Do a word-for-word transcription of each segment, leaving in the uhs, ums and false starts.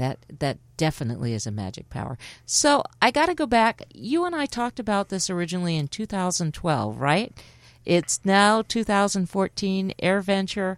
That that definitely is a magic power. So I got to go back. You and I talked about this originally in two thousand twelve, right? It's now two thousand fourteen, AirVenture.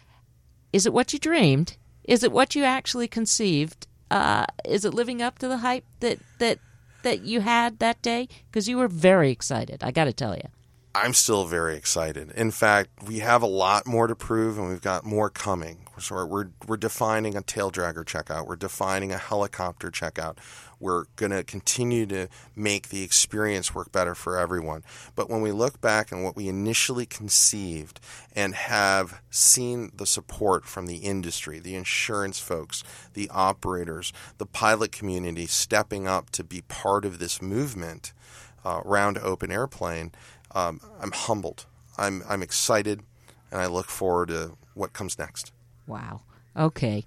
Is it what you dreamed? Is it what you actually conceived? Uh, is it living up to the hype that that, that you had that day? Because you were very excited, I got to tell you. I'm still very excited. In fact, we have a lot more to prove, and we've got more coming. So we're we're defining a tail dragger checkout. We're defining a helicopter checkout. We're going to continue to make the experience work better for everyone. But when we look back on what we initially conceived and have seen the support from the industry, the insurance folks, the operators, the pilot community stepping up to be part of this movement uh, around Open Airplane, Um, I'm humbled. I'm I'm excited, and I look forward to what comes next. Wow. Okay.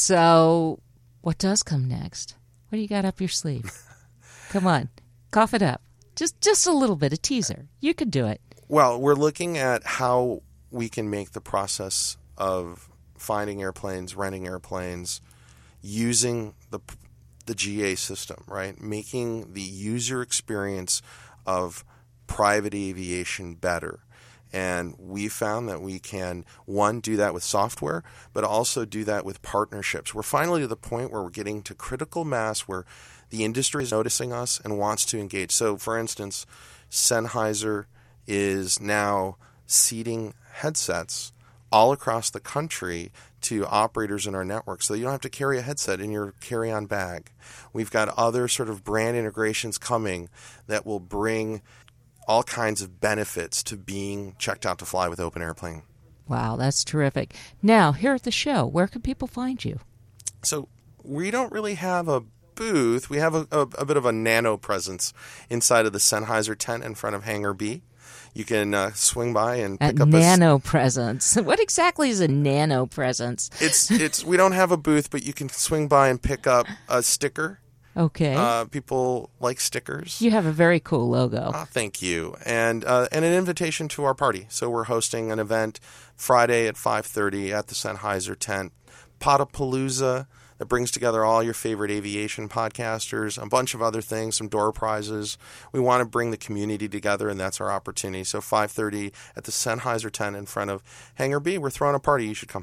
So what does come next? What do you got up your sleeve? Come on. Cough it up. Just just a little bit, a teaser. You could do it. Well, we're looking at how we can make the process of finding airplanes, renting airplanes, using the the G A system, right? Making the user experience of private aviation better. And we found that we can, one, do that with software, but also do that with partnerships. We're finally to the point where we're getting to critical mass where the industry is noticing us and wants to engage. So, for instance, Sennheiser is now seeding headsets all across the country to operators in our network, so you don't have to carry a headset in your carry-on bag. We've got other sort of brand integrations coming that will bring all kinds of benefits to being checked out to fly with Open Airplane. Wow, that's terrific. Now, here at the show, where can people find you? So we don't really have a booth. We have a, a, a bit of a nano presence inside of the Sennheiser tent in front of Hangar B. You can uh, swing by and pick a up nano a presence. What exactly is a nano presence? It's it's we don't have a booth, but you can swing by and pick up a sticker. Okay. Uh, people like stickers. You have a very cool logo. Oh, thank you. And uh, and an invitation to our party. So we're hosting an event Friday at five thirty at the Sennheiser tent. Potapalooza that brings together all your favorite aviation podcasters, a bunch of other things, some door prizes. We want to bring the community together, and that's our opportunity. So five thirty at the Sennheiser tent in front of Hangar B. We're throwing a party. You should come.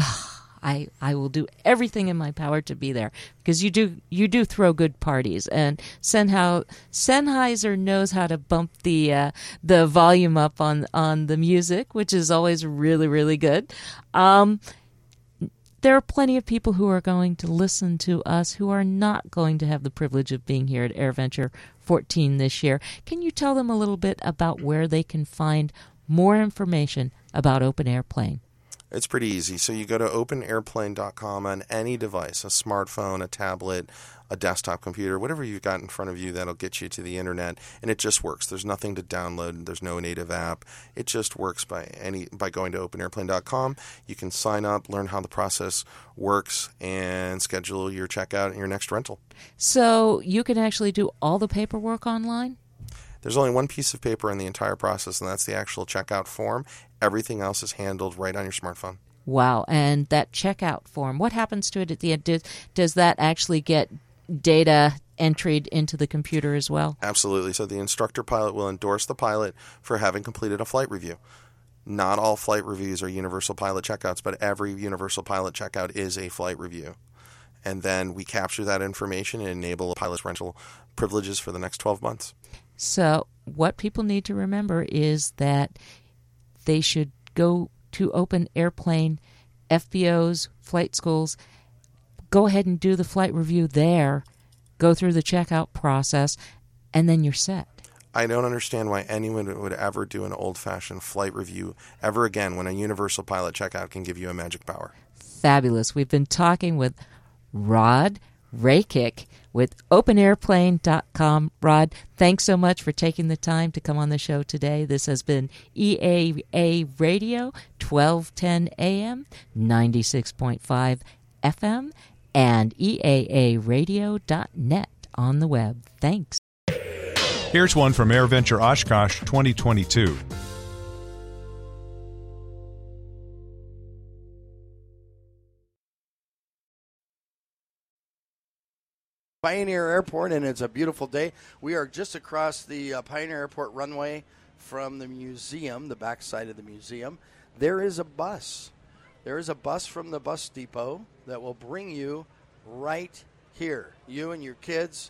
I, I will do everything in my power to be there because you do you do throw good parties, and Sennheiser, Sennheiser knows how to bump the uh, the volume up on, on the music, which is always really, really good. Um, there are plenty of people who are going to listen to us who are not going to have the privilege of being here at AirVenture fourteen this year. Can you tell them a little bit about where they can find more information about Open Airplane? It's pretty easy. So you go to open airplane dot com on any device, a smartphone, a tablet, a desktop computer, whatever you've got in front of you that'll get you to the internet, and it just works. There's nothing to download. There's no native app. It just works by any by going to open airplane dot com. You can sign up, learn how the process works, and schedule your checkout and your next rental. So you can actually do all the paperwork online? There's only one piece of paper in the entire process, and that's the actual checkout form. Everything else is handled right on your smartphone. Wow. And that checkout form, what happens to it at the end? Does, does that actually get data entered into the computer as well? Absolutely. So the instructor pilot will endorse the pilot for having completed a flight review. Not all flight reviews are universal pilot checkouts, but every universal pilot checkout is a flight review. And then we capture that information and enable a pilot's rental privileges for the next twelve months. So what people need to remember is that they should go to Open Airplane, F B Os, flight schools, go ahead and do the flight review there, go through the checkout process, and then you're set. I don't understand why anyone would ever do an old-fashioned flight review ever again when a universal pilot checkout can give you a magic power. Fabulous. We've been talking with Rod Raykick with open airplane dot com. Rod, thanks so much for taking the time to come on the show today. This has been E A A Radio, twelve ten A M, ninety-six point five F M, and E A A radio dot net on the web. Thanks. Here's one from AirVenture Oshkosh twenty twenty-two. Pioneer Airport, and it's a beautiful day. We are just across the uh, Pioneer Airport runway from the museum, the backside of the museum. There is a bus. There is a bus from the bus depot that will bring you right here. You and your kids,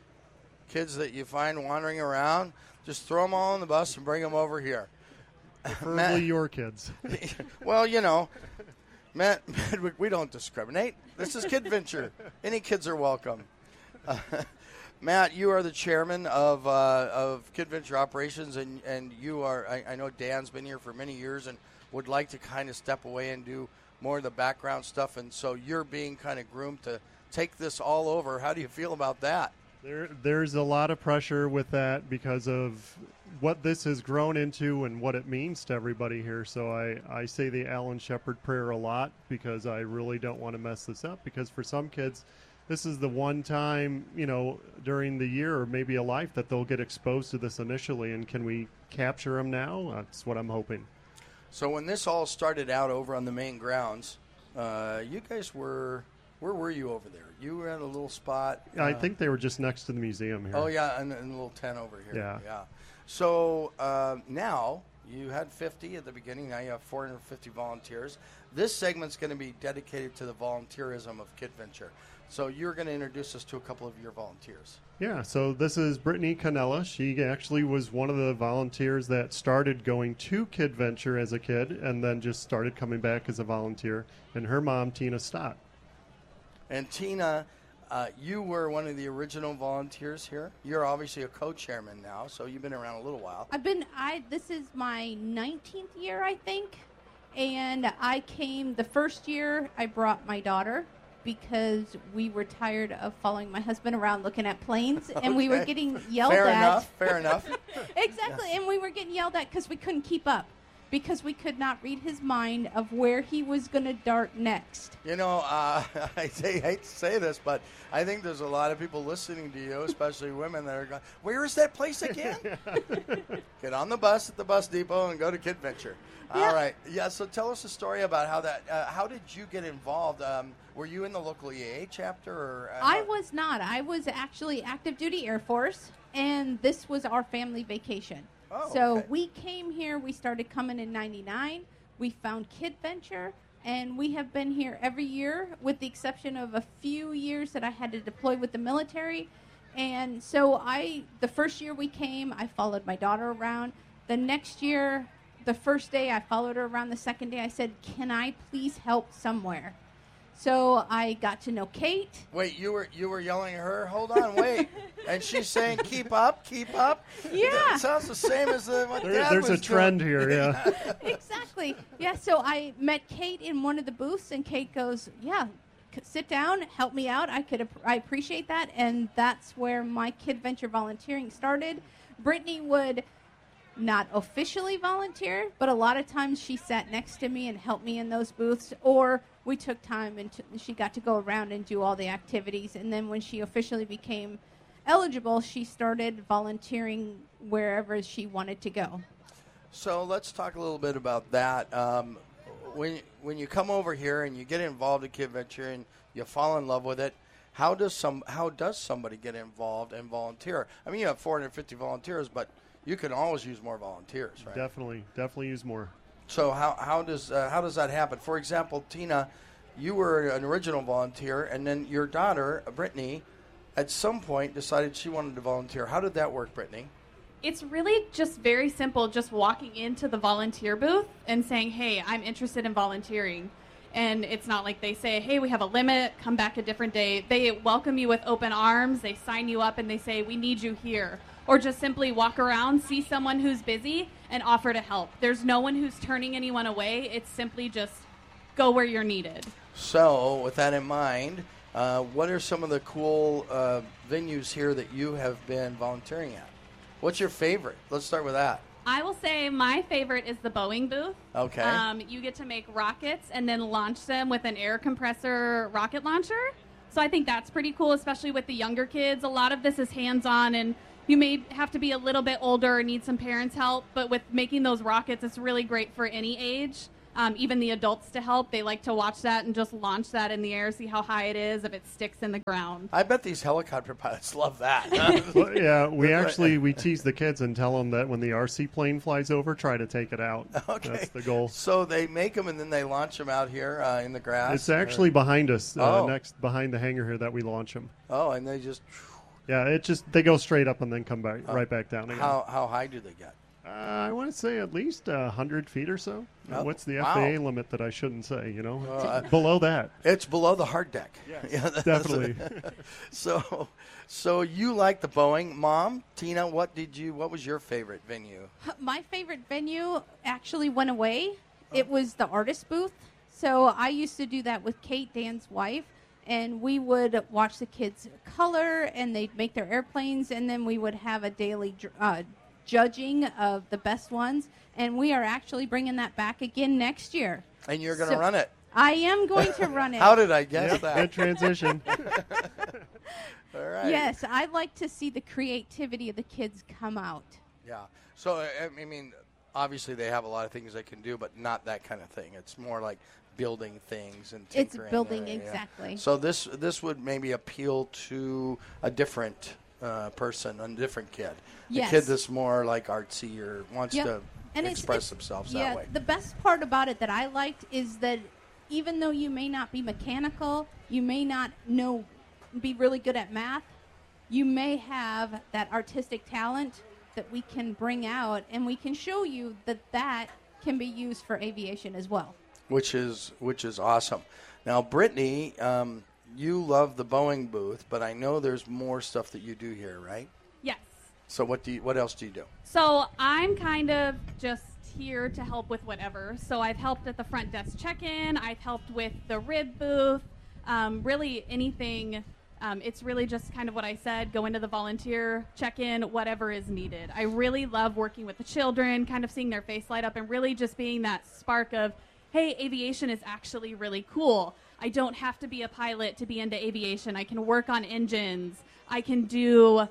kids that you find wandering around, just throw them all on the bus and bring them over here. Preferably Matt, your kids. well, you know, Matt, Matt, we don't discriminate. This is KidVenture. Any kids are welcome. Uh, Matt, you are the chairman of uh, of KidVenture Operations, and, and you are, I, I know Dan's been here for many years and would like to kind of step away and do more of the background stuff, and so you're being kind of groomed to take this all over. How do you feel about that? There, there's a lot of pressure with that because of what this has grown into and what it means to everybody here. So I, I say the Alan Shepard prayer a lot because I really don't want to mess this up, because for some kids, this is the one time, you know, during the year or maybe a life that they'll get exposed to this initially. And can we capture them now? That's what I'm hoping. So when this all started out over on the main grounds, uh, you guys were, where were you over there? You were at a little spot. I uh, think they were just next to the museum here. Oh, yeah, in, in a little tent over here. Yeah. yeah. So uh, now you had fifty at the beginning. Now you have four hundred fifty volunteers. This segment's going to be dedicated to the volunteerism of KidVenture. So you're going to introduce us to a couple of your volunteers. Yeah, so this is Brittany Canella. She actually was one of the volunteers that started going to KidVenture as a kid and then just started coming back as a volunteer. And her mom, Tina Stott. And Tina, uh, you were one of the original volunteers here. You're obviously a co-chairman now, so you've been around a little while. I've been, I, this is my nineteenth year, I think. And I came, the first year I brought my daughter because we were tired of following my husband around looking at planes. And Okay. we were getting yelled fair at. Enough, fair enough. Exactly. Yes. And we were getting yelled at because we couldn't keep up. Because we could not read his mind of where he was going to dart next. You know, uh, I say, hate to say this, but I think there's a lot of people listening to you, especially women, that are going, where is that place again? Get on the bus at the bus depot and go to KidVenture. Yeah. All right. Yeah, so tell us a story about how that, uh, how did you get involved? Um, were you in the local E A chapter? Or uh, I was not. I was actually active duty Air Force, and this was our family vacation. Oh, so okay. we came here. We started coming in ninety-nine. We found KidVenture, and we have been here every year with the exception of a few years that I had to deploy with the military. And so I, the first year we came, I followed my daughter around. The next year, the first day, I followed her around. The second day, I said, can I please help somewhere? So I got to know Kate. Wait, you were you were yelling at her? Hold on, wait. And she's saying, keep up, keep up? Yeah. It sounds the same as the, what There, Dad there's a was trend doing. here, yeah. Exactly. Yeah, so I met Kate in one of the booths, and Kate goes, yeah, c- sit down, help me out. I could, ap- I appreciate that, and that's where my KidVenture volunteering started. Brittany would not officially volunteer, but a lot of times she sat next to me and helped me in those booths, or we took time and t- she got to go around and do all the activities. And then when she officially became eligible, she started volunteering wherever she wanted to go. So let's talk a little bit about that. Um, when when you come over here and you get involved in KidVenture and you fall in love with it, how does some how does somebody get involved and volunteer? I mean, you have four hundred fifty volunteers, but you can always use more volunteers, right? Definitely, definitely use more. So how how does uh, how does that happen? For example, Tina, you were an original volunteer, and then your daughter, Brittany, at some point decided she wanted to volunteer. How did that work, Brittany? It's really just very simple, just walking into the volunteer booth and saying, hey, I'm interested in volunteering. And it's not like they say, hey, we have a limit, come back a different day. They welcome you with open arms. They sign you up and they say, we need you here. Or just simply walk around, see someone who's busy, and offer to help. There's no one who's turning anyone away. It's simply just go where you're needed. So with that in mind, uh, what are some of the cool uh, venues here that you have been volunteering at? What's your favorite? Let's start with that. I will say my favorite is the Boeing booth. Okay. Um, you get to make rockets and then launch them with an air compressor rocket launcher. So I think that's pretty cool, especially with the younger kids. A lot of this is hands-on, and you may have to be a little bit older or need some parents' help, but with making those rockets, it's really great for any age. Um, even the adults to help. They like to watch that and just launch that in the air, see how high it is, if it sticks in the ground. I bet these helicopter pilots love that. Well, yeah, we actually we tease the kids and tell them that when the R C plane flies over, try to take it out. Okay. That's the goal. So they make them and then they launch them out here uh, in the grass? It's actually or? behind us, uh, Oh. next behind the hangar here that we launch them. Oh, and they just... Yeah, it just they go straight up and then come back right back down again. How, how high do they get? Uh, I want to say at least a hundred feet or so. Uh, Oh, What's the wow. F A A limit that I shouldn't say? You know, Uh, I- below that. It's below the hard deck. Yes, Yeah, that's- definitely. So, so you like the Boeing, Mom? Tina, what did you? What was your favorite venue? My favorite venue actually went away. It was the artist booth. So I used to do that with Kate, Dan's wife, and we would watch the kids color, and they'd make their airplanes, and then we would have a daily dr- uh, judging of the best ones. And we are actually bringing that back again next year. And you're going to So- run it. I am going to run it. How did I guess Yep, that? good transition. All right. Yes, I like to see the creativity of the kids come out. Yeah. So I I mean, obviously they have a lot of things they can do, but not that kind of thing. It's more like building things and It's tinkering building, there, yeah. exactly. So this this would maybe appeal to a different uh, person, a different kid. Yes. A kid that's more like artsy or wants Yep. to And it's- express it's- themselves yeah, that way. the best part about it that I liked is that even though you may not be mechanical, you may not know, be really good at math, you may have that artistic talent that we can bring out, and we can show you that that can be used for aviation as well. Which is which is awesome. Now, Brittany, um, you love the Boeing booth, but I know there's more stuff that you do here, right? Yes. So what do you, what else do you do? So I'm kind of just here to help with whatever. So I've helped at the front desk check-in. I've helped with the rib booth. Um, really anything. Um, it's really just kind of what I said. Go into the volunteer check-in, whatever is needed. I really love working with the children, kind of seeing their face light up, and really just being that spark of, hey, aviation is actually really cool. I don't have to be a pilot to be into aviation. I can work on engines. I can do.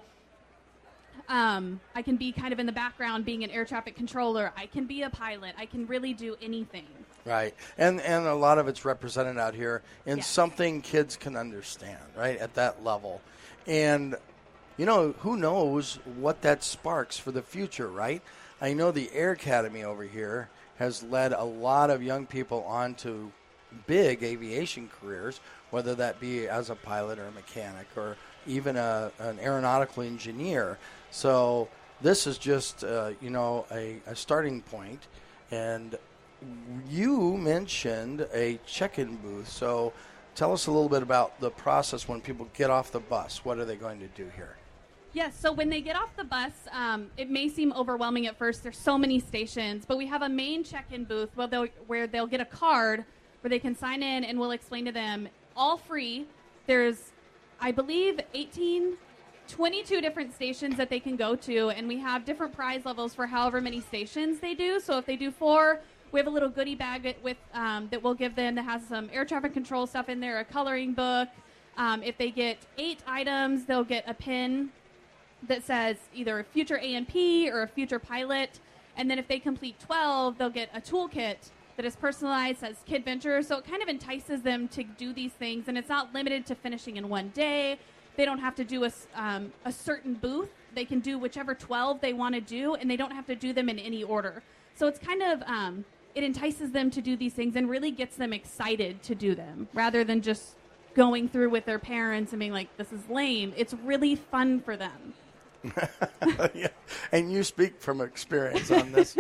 Um, I can be kind of in the background being an air traffic controller. I can be a pilot. I can really do anything. Right, and and a lot of it's represented out here in Yes. something kids can understand, right, at that level. And, you know, who knows what that sparks for the future, right? I know the Air Academy over here has led a lot of young people onto big aviation careers, whether that be as a pilot or a mechanic or even a, an aeronautical engineer. So this is just, uh, you know, a, a starting point. And you mentioned a check-in booth. So tell us a little bit about the process when people get off the bus. What are they going to do here? Yes, so when they get off the bus, um, it may seem overwhelming at first. There's so many stations, but we have a main check-in booth where they'll, where they'll get a card where they can sign in, and we'll explain to them, all free. There's, I believe, eighteen, twenty-two different stations that they can go to, and we have different prize levels for however many stations they do. So if they do four, we have a little goodie bag with um, that we'll give them that has some air traffic control stuff in there, a coloring book. Um, if they get eight items, they'll get a pin that says either a future A N P or a future pilot. And then if they complete twelve, they'll get a toolkit that is personalized as Kid Venture. So it kind of entices them to do these things. And it's not limited to finishing in one day. They don't have to do a, s- um, a certain booth. They can do whichever twelve they want to do, and they don't have to do them in any order. So it's kind of, um, it entices them to do these things and really gets them excited to do them rather than just going through with their parents and being like, this is lame. It's really fun for them. Yeah. And you speak from experience on this.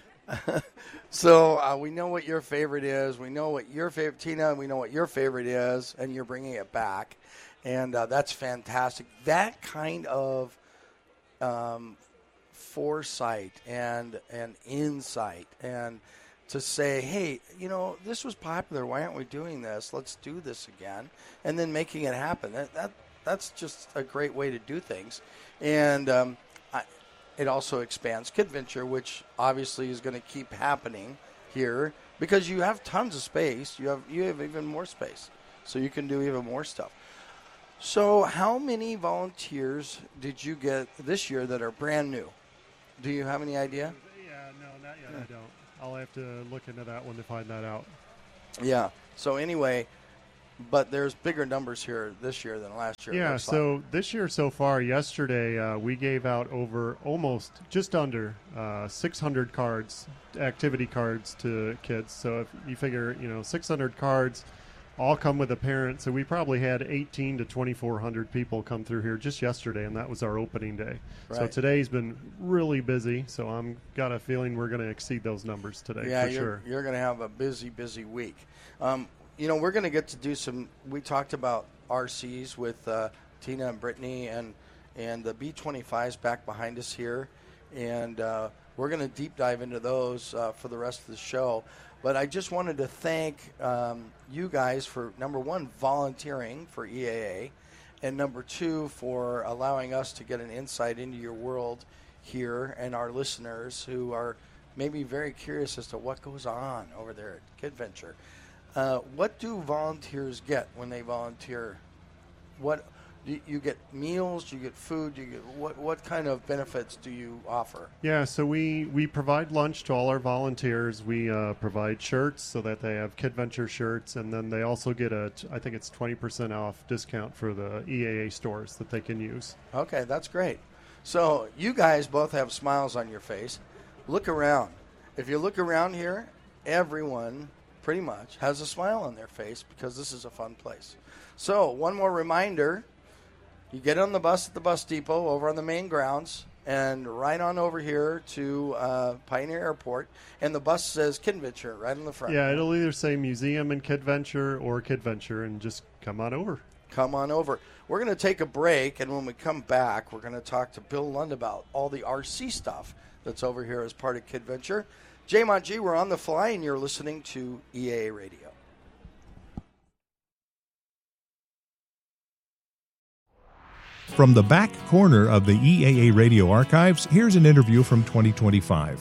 So uh, we know what your favorite is. We know what your favorite, Tina, we know what your favorite is, and you're bringing it back. And uh, that's fantastic. That kind of um, foresight and, and insight and to say, hey, you know, this was popular. Why aren't we doing this? Let's do this again. And then making it happen. That, that That's just a great way to do things. And um, I, it also expands Kid Venture, which obviously is going to keep happening here because you have tons of space. You have you have even more space, so you can do even more stuff. So how many volunteers did you get this year that are brand new? Do you have any idea? Yeah, no, not yet. I don't. I'll have to look into that one to find that out. Yeah. So anyway, but there's bigger numbers here this year than last year. it Yeah, looks so like. this year so far, yesterday, uh, we gave out over almost just under uh, six hundred cards, activity cards to kids. So if you figure, you know, six hundred cards all come with a parent. So we probably had eighteen to twenty-four hundred people come through here just yesterday, and that was our opening day. So Right. today's been really busy. So I'm got a feeling we're going to exceed those numbers today Yeah, for you're, sure. you're going to have a busy, busy week. Um, you know, we're going to get to do some. We talked about R Cs with uh, Tina and Brittany, and and the B twenty-fives back behind us here, and uh, we're going to deep dive into those uh, for the rest of the show. But I just wanted to thank um, you guys for, number one, volunteering for E A A, and number two, for allowing us to get an insight into your world here and our listeners who are maybe very curious as to what goes on over there at KidVenture. Uh, what do volunteers get when they volunteer? What do you get? Meals? Do you get food? Do you get what? What kind of benefits do you offer? Yeah, so we, we provide lunch to all our volunteers. We uh, provide shirts so that they have KidVenture shirts, and then they also get a, I think it's twenty percent off discount for the E A A stores that they can use. Okay, that's great. So you guys both have smiles on your face. Look around. If you look around here, everyone pretty much has a smile on their face because this is a fun place. So one more reminder. You get on the bus at the bus depot over on the main grounds and right on over here to uh, Pioneer Airport, and the bus says KidVenture right on the front. Yeah, it'll either say Museum and KidVenture or KidVenture, and just come on over. Come on over. We're going to take a break, and when we come back, we're going to talk to Bill Lund about all the R C stuff that's over here as part of KidVenture. J-Mont G, we're on the fly, and you're listening to E A A Radio. From the back corner of the E A A Radio archives, here's an interview from twenty twenty-five.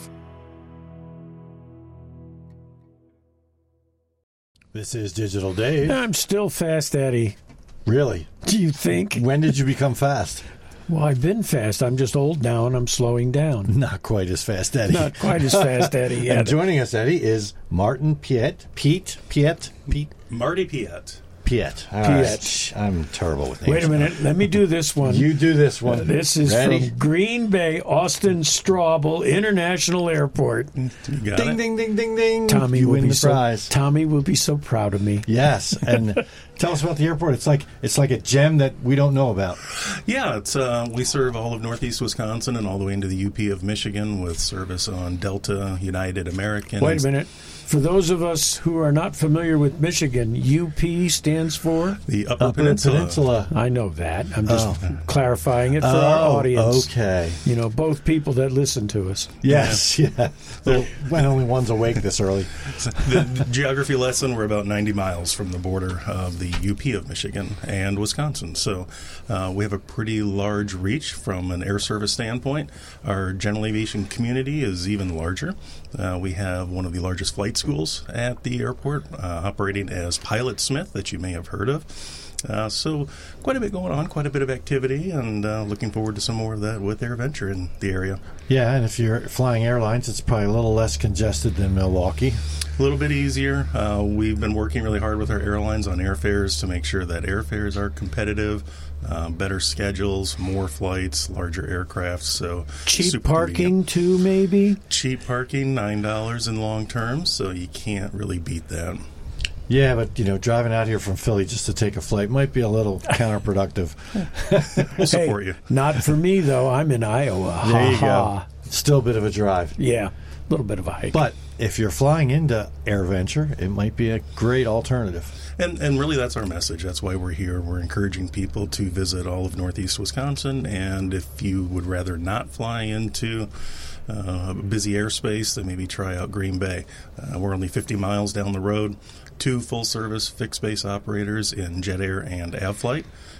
This is Digital Dave. I'm still Fast Eddie. Really? Do you think? When did you become fast? Well, I've been fast. I'm just old now, and I'm slowing down. Not quite as fast, Eddie. Not quite as fast, Eddie, yet. And joining us, Eddie, is Martin Piet. Pete? Piet? Pete? Marty Piet. Piet. All Piet. right. I'm terrible with names. Wait a minute. Let me do this one. You do this one. Uh, this is Ready? from Green Bay, Austin Straubel International Airport. You got Ding, it? ding, ding, ding, ding. Tommy you will win be the so, prize. Tommy will be so proud of me. Yes, and tell us about the airport. It's like it's like a gem that we don't know about. Yeah, it's uh, we serve all of Northeast Wisconsin and all the way into the U P of Michigan with service on Delta, United, American. Wait a minute. For those of us who are not familiar with Michigan, U P stands for? The Upper, Upper Peninsula. Peninsula. I know that. I'm just Oh. clarifying it for Oh, our audience. okay. You know, both people that listen to us. Yes, yeah. Well, when only one's awake this early. The geography lesson, we're about ninety miles from the border of the U P of Michigan and Wisconsin. So uh, we have a pretty large reach from an air service standpoint. Our general aviation community is even larger. Uh, we have one of the largest flight schools at the airport, uh, operating as Pilot Smith, that you may have heard of. Uh, so quite a bit going on, quite a bit of activity, and uh, looking forward to some more of that with AirVenture in the area. Yeah, and if you're flying airlines, it's probably a little less congested than Milwaukee. A little bit easier. Uh, we've been working really hard with our airlines on airfares to make sure that airfares are competitive, uh, better schedules, more flights, larger aircraft. So Cheap super parking, convenient. too, maybe? Cheap parking, nine dollars in long term, so you can't really beat that. Yeah, but, you know, driving out here from Philly just to take a flight might be a little counterproductive. We'll support Hey, you. Not for me, though. I'm in Iowa. There Ha you go. ha. Still a bit of a drive. Yeah, a little bit of a hike. But if you're flying into AirVenture, it might be a great alternative. And and really, that's our message. That's why we're here. We're encouraging people to visit all of Northeast Wisconsin. And if you would rather not fly into uh, busy airspace, then maybe try out Green Bay. Uh, we're only fifty miles down the road. Two full-service fixed-base operators in Jet Air and AvFlight.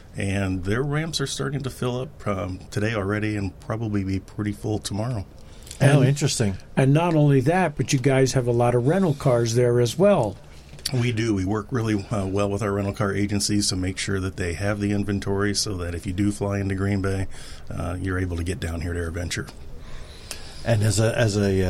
And their ramps are starting to fill up um, today already and probably be pretty full tomorrow. Oh, interesting. And not only that, but you guys have a lot of rental cars there as well. We do. We work really uh, well with our rental car agencies to make sure that they have the inventory so that if you do fly into Green Bay, uh, you're able to get down here to AirVenture. And as a as a uh,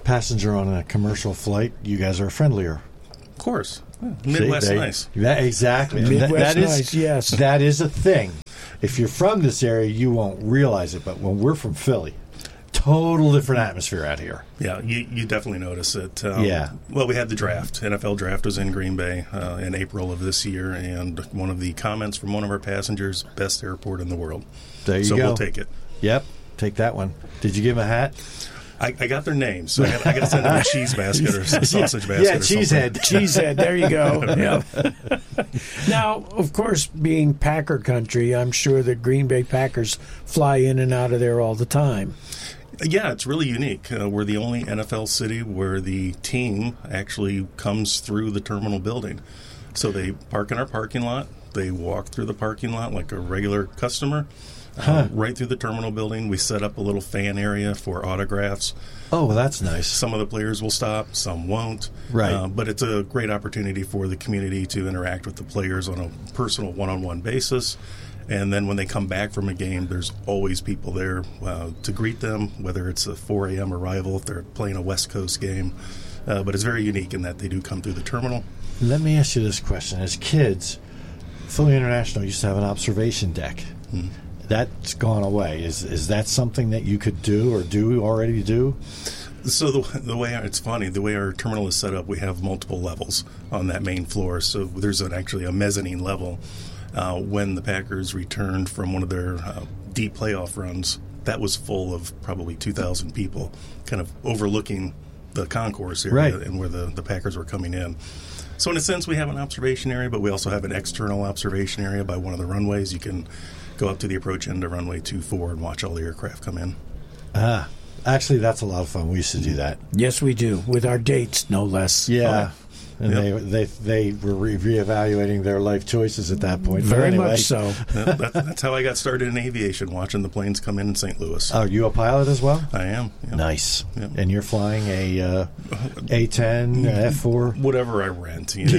passenger on a commercial flight, you guys are friendlier. Of course. Midwest See, they, nice. That, exactly. Midwest that, that is, nice, yes. That is a thing. If you're from this area, you won't realize it, but when we're from Philly, total different atmosphere out here. Yeah, you, you definitely notice it. Um, yeah. Well, we had the draft. N F L draft was in Green Bay uh, in April of this year, and one of the comments from one of our passengers, best airport in the world. There you so go. So we'll take it. Yep, take that one. Did you give him a hat? I, I got their names, so I got, I got to send them a cheese basket or a sausage basket. Yeah, or cheesehead. Cheesehead, there you go. Yeah. Now, of course, being Packer country, I'm sure the Green Bay Packers fly in and out of there all the time. Yeah, it's really unique. Uh, we're the only N F L city where the team actually comes through the terminal building. So they park in our parking lot. They walk through the parking lot like a regular customer. Huh. Uh, right through the terminal building. We set up a little fan area for autographs. Oh, well, that's nice. Some of the players will stop, some won't. Right. Uh, but it's a great opportunity for the community to interact with the players on a personal one-on-one basis. And then when they come back from a game, there's always people there uh, to greet them, whether it's a four a.m. arrival, if they're playing a West Coast game. Uh, but it's very unique in that they do come through the terminal. Let me ask you this question. As kids, Philly International used to have an observation deck. Hmm. That's gone away. Is is that something that you could do or do already do? So the the way our, it's funny, the way our terminal is set up, we have multiple levels on that main floor. So there's an, actually a mezzanine level. Uh, when the Packers returned from one of their uh, deep playoff runs, that was full of probably two thousand people, kind of overlooking the concourse area right. and where the, the Packers were coming in. So in a sense, we have an observation area, but we also have an external observation area by one of the runways. You can go up to the approach end of runway two four and watch all the aircraft come in. Ah, actually, that's a lot of fun. We used to do that. Yes, we do, with our dates, no less. Yeah. Oh. And yep. they, they they were re- reevaluating their life choices at that point. Very anyway. much so. that, that, that's how I got started in aviation, watching the planes come in in Saint Louis. Are you a pilot as well? I am. Yep. Nice. Yep. And you're flying a uh, A ten, F four? Whatever I rent. You know,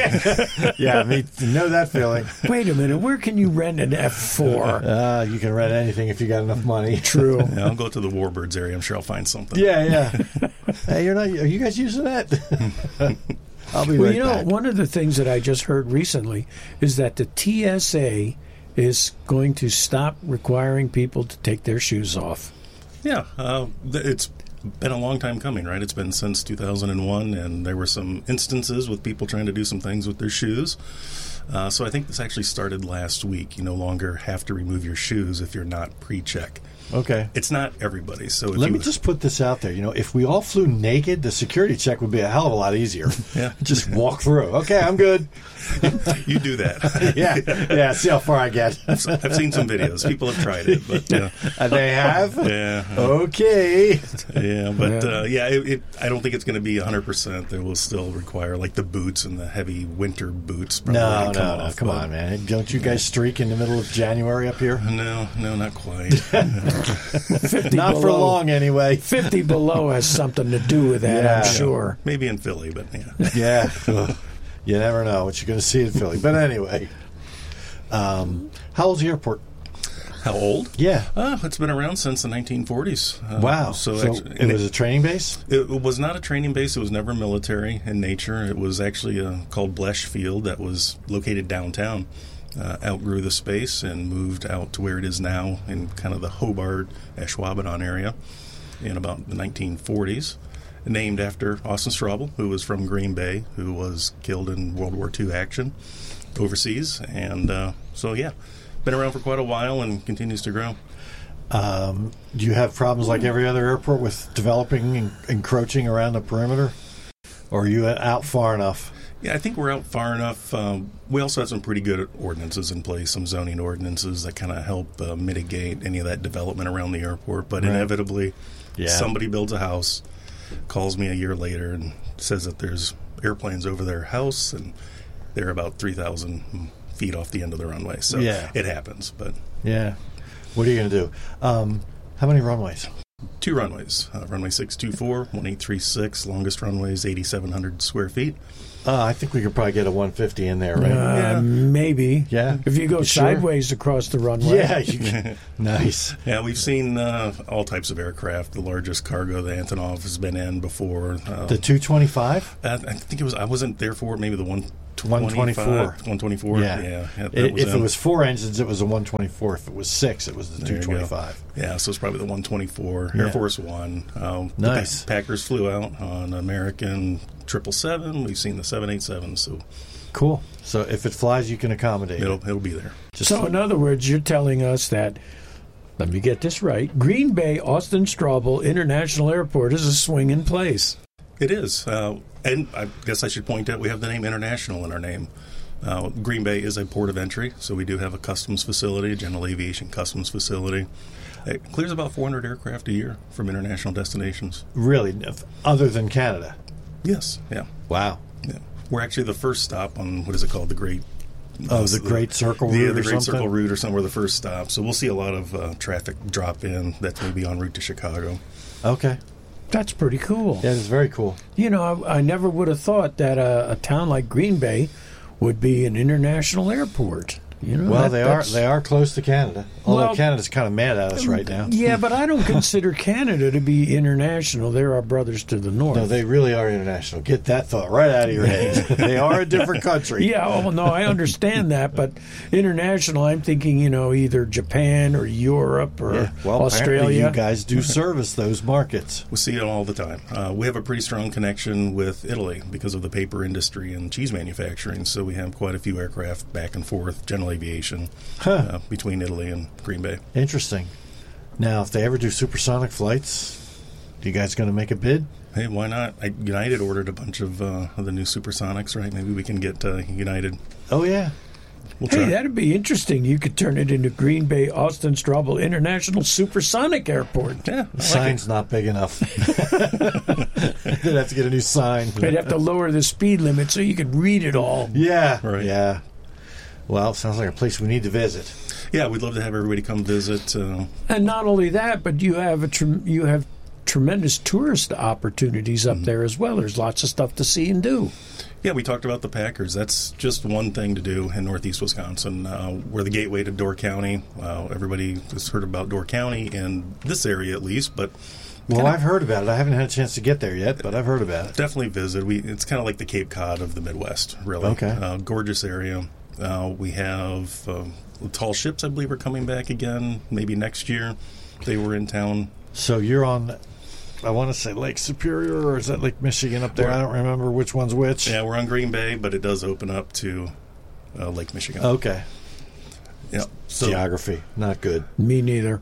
it's, yeah, me know that feeling. Wait a minute. Where can you rent an F four? Uh, you can rent anything if you got enough money. True. Yeah, I'll go to the Warbirds area. I'm sure I'll find something. Yeah, yeah. Hey, you're not. Are you guys using that? I'll be well, right you know, back. one of the things that I just heard recently is that the T S A is going to stop requiring people to take their shoes off. Yeah, uh, th- it's been a long time coming, right? It's been since two thousand one, and there were some instances with people trying to do some things with their shoes. Uh, so I think this actually started last week. You no longer have to remove your shoes if you're not pre-check. Okay. It's not everybody. So if Let you, me just put this out there. You know, if we all flew naked, the security check would be a hell of a lot easier. Yeah. Just walk through. Okay, I'm good. You do that. yeah, yeah. See how far I get. I've, I've seen some videos. People have tried it, but uh, uh, they have. Yeah. Okay. Yeah, but uh, yeah, it, it, I don't think it's going to be one hundred percent. They will still require like the boots and the heavy winter boots. No, come no, off, no. Come on, man. Don't you guys streak in the middle of January up here? No, no, not quite. Not below. for long, anyway. fifty below has something to do with that, Yeah. I'm sure. Maybe in Philly, but yeah. Yeah. Ugh. You never know what you're going to see in Philly. But anyway, um, how old's the airport? How old? Yeah. Uh, it's been around since the nineteen forties. Uh, Wow. So, So, actually, it was a training base? It was not a training base. It was never military in nature. It was actually uh, called Blesh Field that was located downtown. Uh, outgrew the space and moved out to where it is now in kind of the Hobart, Ashwaubenon area in about the nineteen forties. Named after Austin Straubel, who was from Green Bay, who was killed in World War Two action overseas. And uh, so, yeah, been around for quite a while and continues to grow. Um, do you have problems like every other airport with developing and encroaching around the perimeter? Or are you out far enough? Yeah, I think we're out far enough. Um, we also have some pretty good ordinances in place, some zoning ordinances that kind of help uh, mitigate any of that development around the airport. But Right. inevitably, Yeah. somebody builds a house, calls me a year later and says that there's airplanes over their house, and they're about three thousand feet off the end of the runway. So Yeah. it happens. But Yeah. What are you going to do? Um, how many runways? two runways, uh, runway six two four, one eight three six, longest runway is eighty-seven hundred square feet. Uh, I think we could probably get a one fifty in there, right? Uh, yeah. Maybe. Yeah. If you go You sure? sideways across the runway. Yeah. You can. Nice. Yeah, we've seen uh, all types of aircraft. The largest cargo the Antonov has been in before. Uh, The two twenty-five? I, I think it was. I wasn't there for it. Maybe the one. one twenty-four. one twenty-four. Yeah. yeah that It, was if in. it was four engines, it was a one twenty-four. If it was six, it was the There you two twenty-five. go. Yeah, so it's probably the one twenty-four. Yeah. Air Force One. Um, the Nice. Pa- Packers flew out on American triple seven. We've seen the seven eighty-seven. So Cool. So if it flies, you can accommodate it'll it. it'll be there. Just So, in other words, you're telling us that, let me get this right, Green Bay Austin Straubel International Airport is a swinging place. It is. Uh, and I guess I should point out we have the name International in our name. Uh, Green Bay is a port of entry, so we do have a customs facility, a general aviation customs facility. It clears about four hundred aircraft a year from international destinations. really, if- other than Canada. Yes, yeah. Wow. yeah. We're actually the first stop on, what is it called, the Great... Oh, uh, the Great Circle the, Route the or Great something? Circle Route or something. We're the first stop. So we'll see a lot of uh, traffic drop in. That's maybe en route to Chicago. Okay. That's pretty cool. Yeah, it's very cool. You know, I, I never would have thought that a, a town like Green Bay would be an international airport. You know, Well, that- they are that's- they are close to Canada. Although Well- Canada's kind of mad at us right now. Yeah, but I don't consider Canada to be international. They're our brothers to the north. No, they really are international. Get that thought right out of your head. They are a different country. Yeah, oh no, I understand that, but international, I'm thinking, you know, either Japan or Europe or Yeah. Well, apparently Australia. you guys do service those markets. We see it all the time. Uh, we have a pretty strong connection with Italy because of the paper industry and cheese manufacturing. So we have quite a few aircraft back and forth, general aviation, Huh. uh, between Italy and Green Bay. Interesting. Now, if they ever do supersonic flights, you guys going to make a bid? Hey, why not? I, United ordered a bunch of, uh, of the new supersonics, right? Maybe we can get uh, United. Oh, yeah. We'll Hey, try. that'd be interesting. You could turn it into Green Bay Austin Straubel International Supersonic Airport. Yeah, The sign's not big enough. They'd have to get a new sign. They'd have to lower the speed limit so you could read it all. Yeah. Right. Yeah. Well, sounds like a place we need to visit. Yeah, we'd love to have everybody come visit. Uh, And not only that, but you have a trem- you have tremendous tourist opportunities up there as well. There's lots of stuff to see and do. Yeah, we talked about the Packers. That's just one thing to do in northeast Wisconsin. Uh, we're the gateway to Door County. Uh, everybody has heard about Door County in this area at least, but Well, kinda I've heard about it. I haven't had a chance to get there yet, but I've heard about it. definitely visit. We It's kind of like the Cape Cod of the Midwest, really. Okay. Uh, gorgeous area. Uh, we have uh, the tall ships, I believe, are coming back again, maybe next year. They were in town. So you're on, I want to say Lake Superior, or is that Lake Michigan up there? I don't remember which one's which. Yeah, we're on Green Bay, but it does open up to uh, Lake Michigan. Okay. Yeah. So, Geography, not good. Me neither.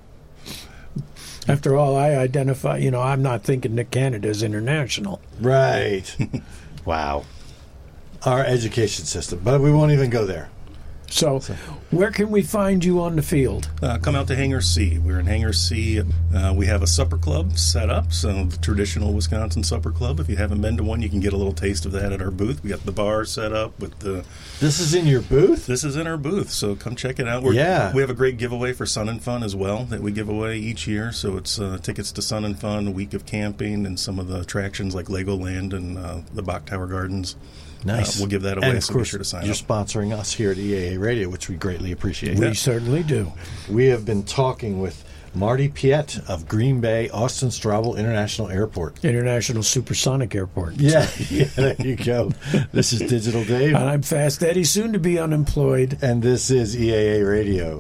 After all, I identify, you know, I'm not thinking that Canada's international. Right. Wow. Our education system, but we won't even go there. So, where can we find you on the field? Uh, come out to Hangar C. We're in Hangar C. Uh, we have a supper club set up, so the traditional Wisconsin supper club. If you haven't been to one, you can get a little taste of that at our booth. We got the bar set up with the. This is in your booth? This is in our booth, so come check it out. We're, Yeah. We have a great giveaway for Sun and Fun as well that we give away each year. So it's uh, tickets to Sun and Fun, a week of camping, and some of the attractions like Legoland and uh, the Bach Tower Gardens. Nice. Uh, we'll give that away, and of so course, be sure to sign you're up. sponsoring us here at E A A Radio, which we greatly appreciate. We certainly do. We have been talking with Marty Piet of Green Bay Austin Straubel International Airport. International Supersonic Airport. Yeah, yeah, there you go. This is Digital Dave. And I'm Fast Eddie, soon to be unemployed. And this is E A A Radio.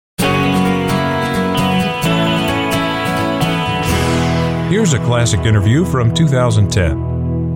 Here's a classic interview from two thousand ten.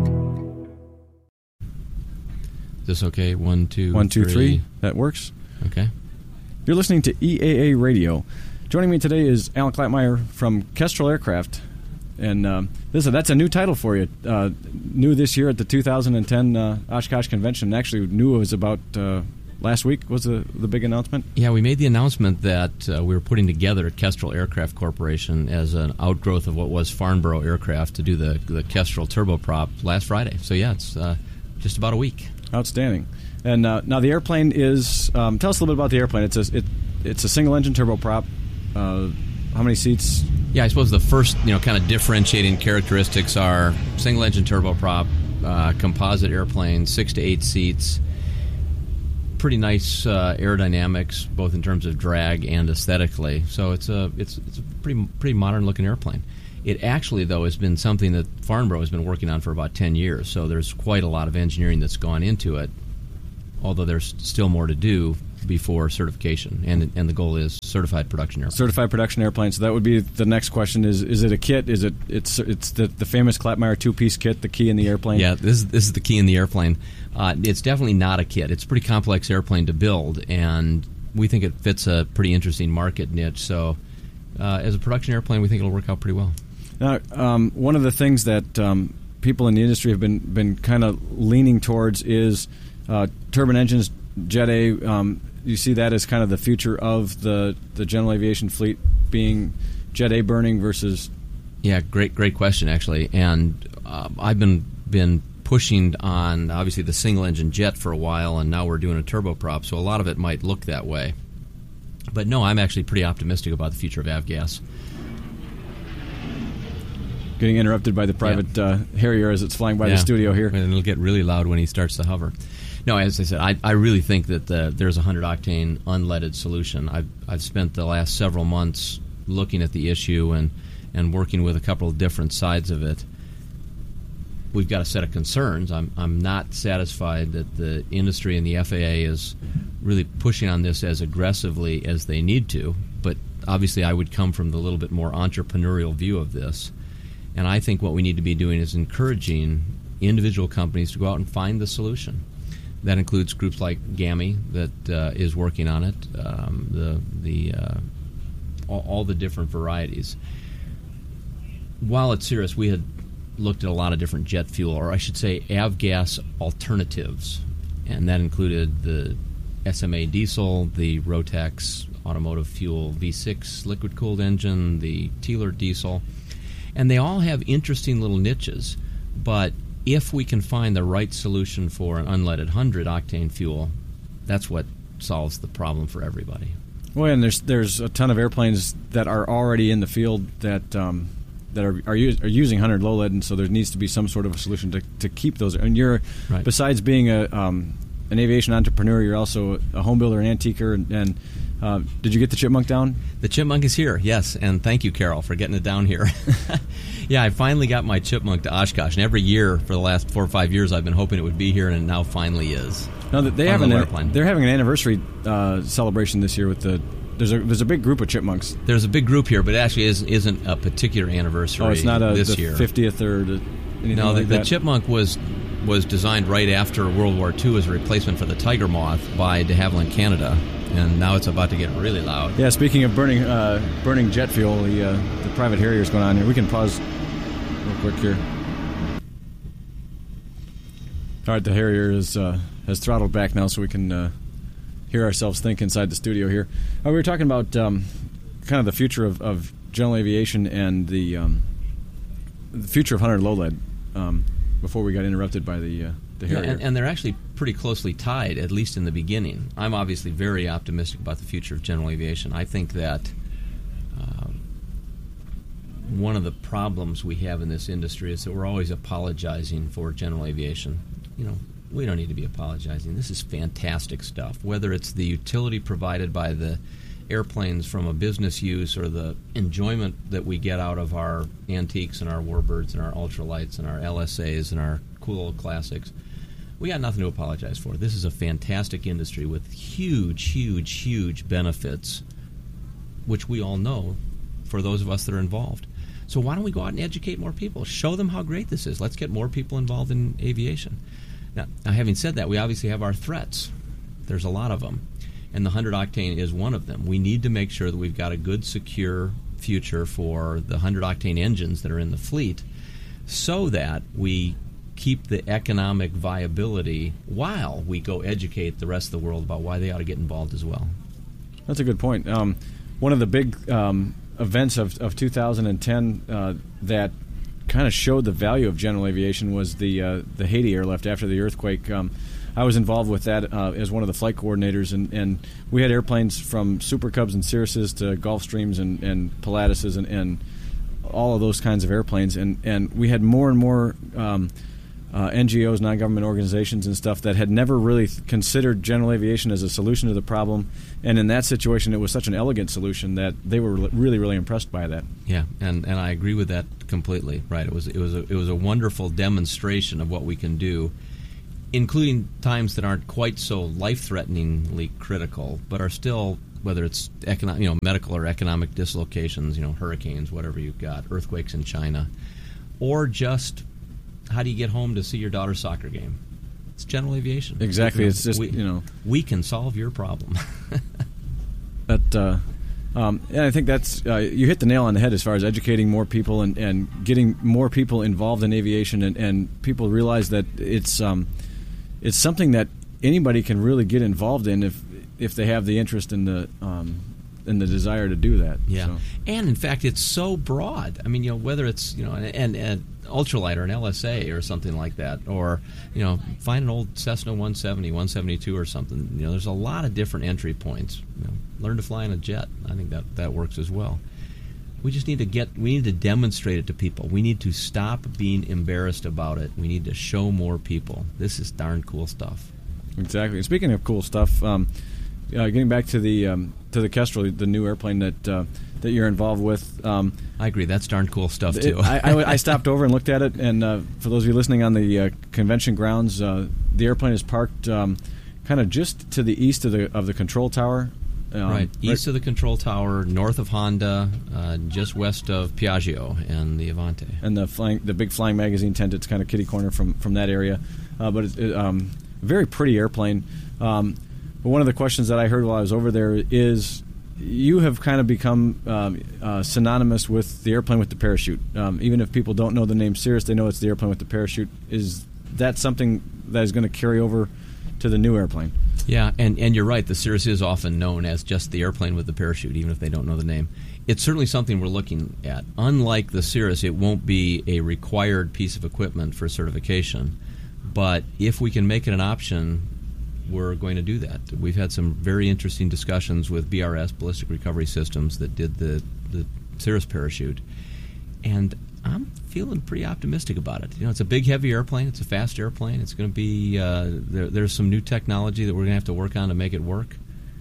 Is this okay? One, two, One, two, three. three. That works. Okay. You're listening to E A A Radio. Joining me today is Alan Klappmeyer from Kestrel Aircraft. And um, this, that's a new title for you. Uh, new this year at the two thousand ten uh, Oshkosh Convention. Actually, new it was about uh, last week was the, the big announcement. Yeah, we made the announcement that uh, we were putting together Kestrel Aircraft Corporation as an outgrowth of what was Farnborough Aircraft to do the, the Kestrel turboprop last Friday. So, yeah, it's uh, just about a week. Outstanding. And uh, now the airplane is. Um, tell us a little bit about the airplane. It's a it, it's a single engine turboprop. Uh, how many seats? Yeah, I suppose the first, you know, kind of differentiating characteristics are single engine turboprop, uh, composite airplane, six to eight seats. Pretty nice uh, aerodynamics, both in terms of drag and aesthetically. So it's a it's it's a pretty pretty modern looking airplane. It actually, though, has been something that Farnborough has been working on for about ten years. So there's quite a lot of engineering that's gone into it. Although there's still more to do before certification, and and the goal is certified production airplane. Certified production airplane. So that would be the next question: is is it a kit? Is it it's it's the, the famous Klapmeyer two piece kit, the key in the airplane? Yeah, this is this is the key in the airplane. Uh, it's definitely not a kit. It's a pretty complex airplane to build, and we think it fits a pretty interesting market niche. So, uh, as a production airplane, we think it'll work out pretty well. Now, um, one of the things that um, people in the industry have been been kind of leaning towards is uh, turbine engines, Jet A. Um, you see that as kind of the future of the, the general aviation fleet, being Jet A burning versus. Yeah, great great question actually, and uh, I've been been pushing on obviously the single engine jet for a while, and now we're doing a turboprop, so a lot of it might look that way. But no, I'm actually pretty optimistic about the future of avgas. Getting interrupted by the private yeah. uh, Harrier as it's flying by yeah. the studio here. And it'll get really loud when he starts to hover. No, as I said, I, I really think that the, there's a one hundred octane unleaded solution. I've, I've spent the last several months looking at the issue and, and working with a couple of different sides of it. We've got a set of concerns. I'm, I'm not satisfied that the industry and the F A A is really pushing on this as aggressively as they need to, but obviously I would come from the little bit more entrepreneurial view of this. And I think what we need to be doing is encouraging individual companies to go out and find the solution. That includes groups like GAMI that uh, is working on it, um, the the uh, all, all the different varieties. While at Cirrus, we had looked at a lot of different jet fuel, or I should say avgas alternatives, and that included the S M A diesel, the Rotax automotive fuel V six liquid-cooled engine, the Teeler diesel, and they all have interesting little niches, but if we can find the right solution for an unleaded one hundred octane fuel, that's what solves the problem for everybody. Well, and there's there's a ton of airplanes that are already in the field that um, that are are, use, are using one hundred low lead, and so there needs to be some sort of a solution to, to keep those. And you're right. Besides being a um, an aviation entrepreneur, you're also a home builder, an antiquer, and, and uh, did you get the Chipmunk down? The Chipmunk is here, yes, and thank you, Carol, for getting it down here. Yeah, I finally got my Chipmunk to Oshkosh, and every year for the last four or five years I've been hoping it would be here, and it now finally is. Now they have an airplane. They're having an anniversary uh, celebration this year with the. There's a there's a big group of chipmunks. There's a big group here, but it actually isn't isn't a particular anniversary. Oh, it's not a, this the year. fiftieth or the, anything no. The, like the that? Chipmunk was was designed right after World War Two as a replacement for the Tiger Moth by de Havilland Canada, and now it's about to get really loud. Yeah. Speaking of burning uh, burning jet fuel, the uh, the private Harrier is going on here. We can pause real quick here. All right, the Harrier is uh, has throttled back now, so we can uh, hear ourselves think inside the studio here. Uh, we were talking about um, kind of the future of, of general aviation and the um, the future of one hundred low lead um, before we got interrupted by the uh, the Harrier. Yeah, and, and they're actually pretty closely tied, at least in the beginning. I'm obviously very optimistic about the future of general aviation. I think that uh, one of the problems we have in this industry is that we're always apologizing for general aviation. You know, we don't need to be apologizing. This is fantastic stuff. Whether it's the utility provided by the airplanes from a business use or the enjoyment that we get out of our antiques and our warbirds and our ultralights and our L S As and our cool old classics, we got nothing to apologize for. This is a fantastic industry with huge, huge, huge benefits, which we all know for those of us that are involved. So why don't we go out and educate more people? Show them how great this is. Let's get more people involved in aviation. Now, now, having said that, we obviously have our threats. There's a lot of them, and the one hundred octane is one of them. We need to make sure that we've got a good, secure future for the one hundred octane engines that are in the fleet so that we keep the economic viability while we go educate the rest of the world about why they ought to get involved as well. That's a good point. Um, one of the big um, events of, of two thousand ten uh, that kind of showed the value of general aviation was the uh, the Haiti airlift after the earthquake. Um, I was involved with that uh, as one of the flight coordinators, and, and we had airplanes from Super Cubs and Cirruses to Gulfstreams and, and Pilatuses and, and all of those kinds of airplanes, and, and we had more and more um, uh, N G Os, non-government organizations and stuff that had never really th- considered general aviation as a solution to the problem. And in that situation, it was such an elegant solution that they were really, really impressed by that. Yeah, and, and I agree with that completely. Right, it was it was a, it was a wonderful demonstration of what we can do, including times that aren't quite so life-threateningly critical, but are still, whether it's economic, you know, medical or economic dislocations, you know, hurricanes, whatever you've got, earthquakes in China, or just how do you get home to see your daughter's soccer game? It's general aviation. Exactly. You know, it's just, we, you know, we can solve your problem. But uh, um, and I think that's uh, you hit the nail on the head as far as educating more people and, and getting more people involved in aviation, and, and people realize that it's um, it's something that anybody can really get involved in if if they have the interest in the um, and the desire to do that. Yeah, so. And in fact, it's so broad. I mean, you know, whether it's you know an, an, an ultralight or an L S A or something like that, or you know, find an old Cessna one seventy, one seventy-two or something. You know, there's a lot of different entry points. You know, learn to fly in a jet. I think that that works as well. We just need to get. We need to demonstrate it to people. We need to stop being embarrassed about it. We need to show more people. This is darn cool stuff. Exactly. Speaking of cool stuff. Um, Uh, getting back to the um, to the Kestrel, the new airplane that uh, that you're involved with. Um, I agree. That's darn cool stuff it, too. I, I, I stopped over and looked at it, and uh, for those of you listening on the uh, convention grounds, uh, the airplane is parked um, kind of just to the east of the of the control tower. Um, right, east right. of the control tower, north of Honda, uh, just west of Piaggio and the Avante. And the flying, the big flying magazine tent. It's kind of kitty corner from from that area, uh, but it's it, um, a very pretty airplane. Um, But one of the questions that I heard while I was over there is, you have kind of become um, uh, synonymous with the airplane with the parachute. Um, even if people don't know the name Cirrus, they know it's the airplane with the parachute. Is that something that is going to carry over to the new airplane? Yeah, and, and you're right. The Cirrus is often known as just the airplane with the parachute, even if they don't know the name. It's certainly something we're looking at. Unlike the Cirrus, it won't be a required piece of equipment for certification. But if we can make it an option, we're going to do that. We've had some very interesting discussions with B R S, Ballistic Recovery Systems, that did the, the Cirrus parachute. And I'm feeling pretty optimistic about it. You know, it's a big, heavy airplane. It's a fast airplane. It's going to be, uh, there, there's some new technology that we're going to have to work on to make it work.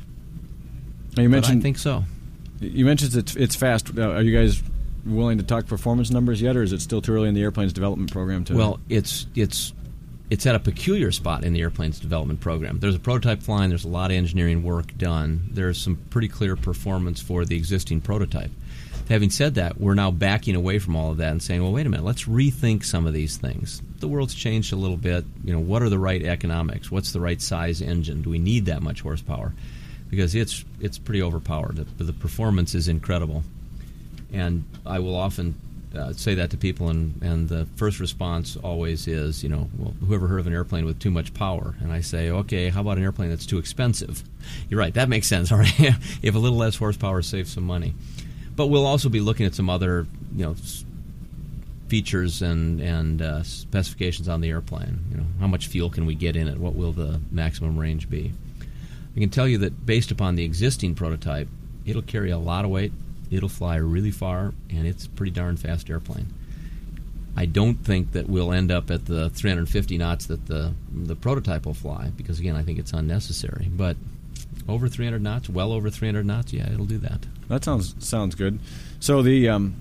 Now you mentioned, but I think so. You mentioned it's, it's fast. Uh, are you guys willing to talk performance numbers yet, or is it still too early in the airplane's development program to... Well, it's it's... It's at a peculiar spot in the airplane's development program. There's a prototype flying. There's a lot of engineering work done. There's some pretty clear performance for the existing prototype. Having said that, we're now backing away from all of that and saying, well, wait a minute, let's rethink some of these things. The world's changed a little bit. You know, what are the right economics? What's the right size engine? Do we need that much horsepower? Because it's it's pretty overpowered. The, the performance is incredible. And I will often Uh, say that to people, and, and the first response always is, you know, well, whoever heard of an airplane with too much power? And I say, okay, how about an airplane that's too expensive? You're right, that makes sense, all right? If a little less horsepower saves some money. But we'll also be looking at some other, you know, features and, and uh, specifications on the airplane. You know, how much fuel can we get in it? What will the maximum range be? I can tell you that based upon the existing prototype, it'll carry a lot of weight. It'll fly really far, and it's a pretty darn fast airplane. I don't think that we'll end up at the three hundred fifty knots that the the prototype will fly, because, again, I think it's unnecessary. But over three hundred knots, well over three hundred knots, yeah, it'll do that. That sounds sounds good. So the um,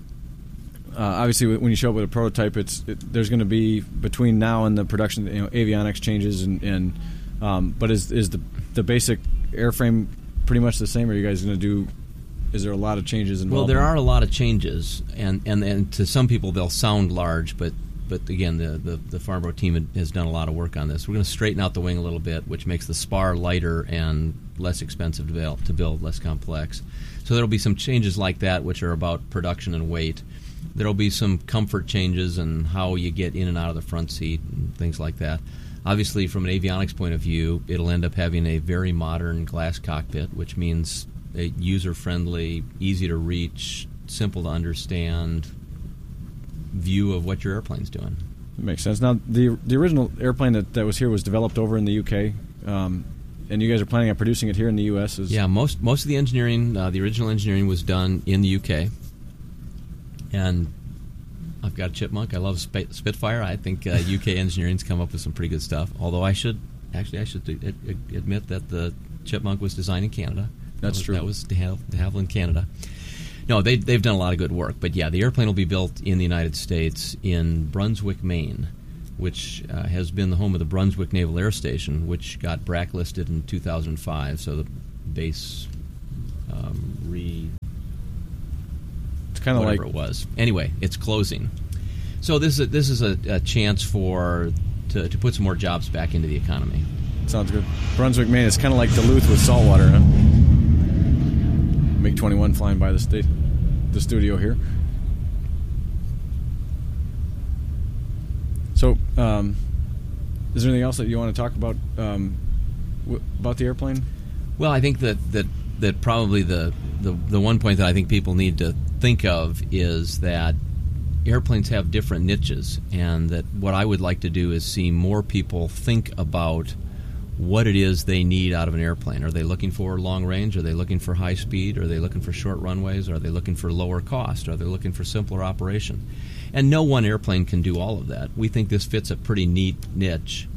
uh, obviously when you show up with a prototype, it's it, there's going to be, between now and the production, you know, avionics changes, and, and um, but is is the the basic airframe pretty much the same? Or are you guys going to do? Is there a lot of changes involved? Well, there are a lot of changes, and, and, and to some people they'll sound large, but, but again, the, the, the Farnborough team has done a lot of work on this. We're going to straighten out the wing a little bit, which makes the spar lighter and less expensive to build, to build, less complex. So there will be some changes like that, which are about production and weight. There will be some comfort changes and how you get in and out of the front seat and things like that. Obviously, from an avionics point of view, it'll end up having a very modern glass cockpit, which means a user-friendly, easy-to-reach, simple-to-understand view of what your airplane's doing. That makes sense. Now, the the original airplane that, that was here was developed over in the U K, um, and you guys are planning on producing it here in the U S? Is yeah, most most of the engineering, uh, the original engineering was done in the U K, and I've got a Chipmunk. I love Sp- Spitfire. I think uh, U K Engineering's come up with some pretty good stuff. Although I should actually I should ad- ad- admit that the Chipmunk was designed in Canada. That's that was, true. That was de Havilland, de Havilland, Canada. No, they they've done a lot of good work. But yeah, the airplane will be built in the United States in Brunswick, Maine, which uh, has been the home of the Brunswick Naval Air Station, which got blacklisted in two thousand five. So the base um, re. It's kind of like it was. Anyway, it's closing. So this is a, this is a, a chance for to, to put some more jobs back into the economy. Sounds good. Brunswick, Maine. It's kind of like Duluth with saltwater, huh? MiG twenty-one flying by the state, the studio here. So, um, is there anything else that you want to talk about um, w- about the airplane? Well, I think that that, that probably the, the the one point that I think people need to think of is that airplanes have different niches, and that what I would like to do is see more people think about what it is they need out of an airplane. Are they looking for long range? Are they looking for high speed? Are they looking for short runways? Are they looking for lower cost? Are they looking for simpler operation? And no one airplane can do all of that. We think this fits a pretty neat niche.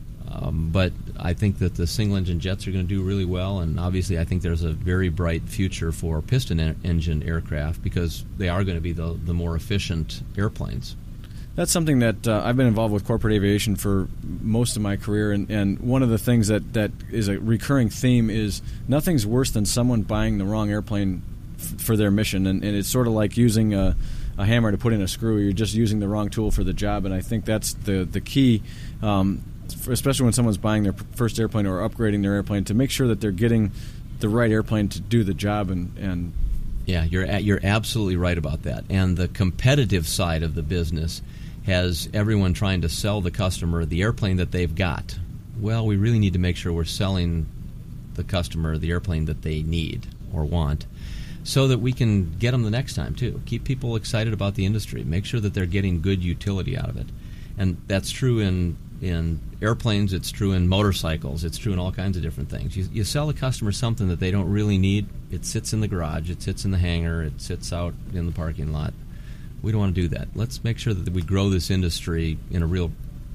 Um, but I think that the single-engine jets are going to do really well, and obviously I think there's a very bright future for piston-engine aircraft because they are going to be the, the more efficient airplanes. That's something that uh, I've been involved with corporate aviation for most of my career, and, and one of the things that, that is a recurring theme is nothing's worse than someone buying the wrong airplane f- for their mission, and, and it's sort of like using a, a hammer to put in a screw. You're just using the wrong tool for the job, and I think that's the, the key, um, especially when someone's buying their first airplane or upgrading their airplane, to make sure that they're getting the right airplane to do the job. And, and yeah, you're you're absolutely right about that. And the competitive side of the business has everyone trying to sell the customer the airplane that they've got. Well, we really need to make sure we're selling the customer the airplane that they need or want, so that we can get them the next time too. Keep people excited about the industry. Make sure that they're getting good utility out of it. And that's true in in airplanes, it's true in motorcycles, it's true in all kinds of different things. You, you sell the customer something that they don't really need, it sits in the garage, it sits in the hangar, it sits out in the parking lot. We don't want to do that. Let's make sure that we grow this industry in a real